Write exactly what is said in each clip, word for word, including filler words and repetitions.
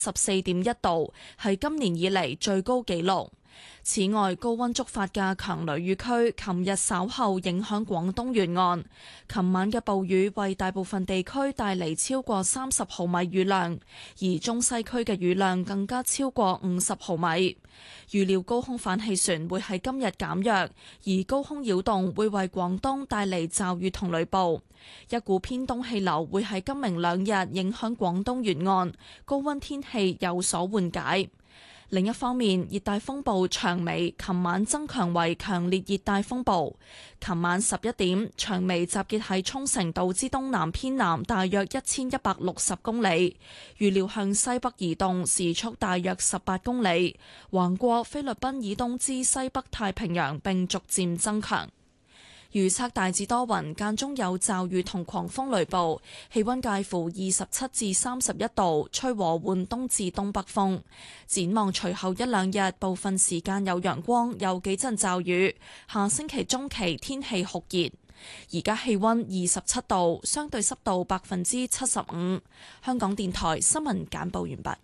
十四點一度，係今年以嚟最高紀錄。此外，高溫觸發嘅強雷雨區，琴日稍後影響廣東沿岸。琴晚嘅暴雨為大部分地區帶嚟超過三十毫米雨量，而中西區嘅雨量更加超過五十毫米。預料高空反氣旋會喺今日減弱，而高空擾動會為廣東帶嚟驟雨同雷暴。一股偏東氣流會喺今明兩日影響廣東沿岸，高溫天氣有所緩解。另一方面，熱帶風暴長尾琴晚增強為強烈熱帶風暴。琴晚十一點，長尾集結喺沖繩島之東南偏南大約一千一百六十公里，預料向西北移動，時速大約十八公里，橫過菲律賓以東之西北太平洋並逐漸增強。預測大致多雲，間中有驟雨同狂風雷暴，氣溫介乎二十七至三十一度，吹和緩東至東北風。展望隨後一兩日，部分時間有陽光，有幾陣驟雨。下星期中期天氣酷熱。而家氣溫二十七度，相對濕度百分之七十五。香港電台新聞簡報完畢。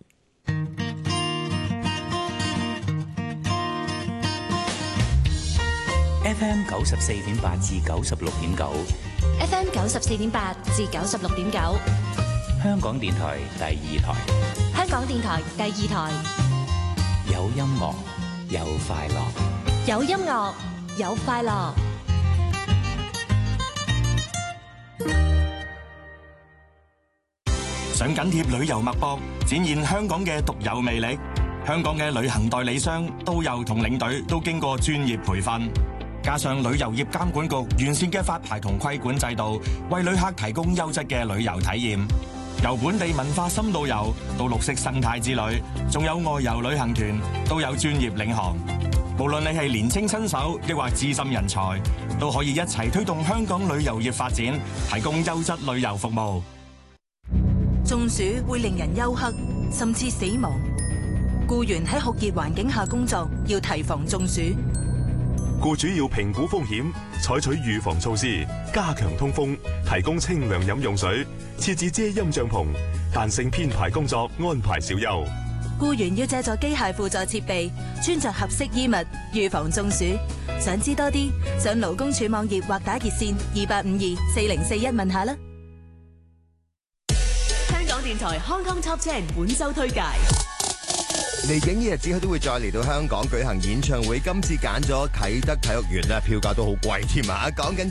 F M 九十四點八至九十六點九 ，F M 九十四點八至九十六點九， 香港電台第二台， 香港電台第二台， 有音樂有快樂， 有音樂有快樂。 想緊貼旅遊脈搏，展現香港嘅獨有魅力。香港嘅旅行代理商、導遊同領隊都經過專業培訓。加上旅遊業監管局完善嘅發牌同規管制度，為旅客提供優質嘅旅遊體驗。由本地文化深度遊到綠色生態之旅，仲有外遊旅行團，都有專業領航。無論你係年青新手，抑或資深人才，都可以一齊推動香港旅遊業發展，提供優質旅遊服務。 中暑會令人休克，甚至死亡。僱員喺酷熱環境下工作，要提防中暑。 僱主要評估風險，採取預防措施，加強通風，提供清涼飲用水，設置遮陰帳篷，彈性編排工作，安排小休。 僱員要借助機械輔助設備，穿着合適衣物，預防中暑。想知多啲，上勞工處網頁或打熱線二八五二四零四一問下啦。 香港電台 Hong Kong Top Ten 本周推介。 嚟緊呢日子佢都會再嚟到香港舉行演唱會，今次揀咗啟德體育園咧，票價都好貴添啊！講緊